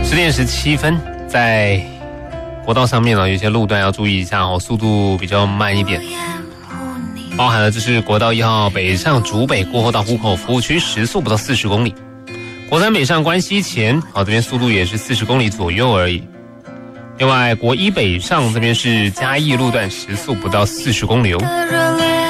10点17分，在国道上面有一些路段要注意一下速度比较慢一点。包含了这是国道1号北上竹北过后到湖口服务区，时速不到40公里。国3北上关西前，这边速度也是40公里左右而已。另外国1北上这边是嘉义路段，时速不到40公里哦。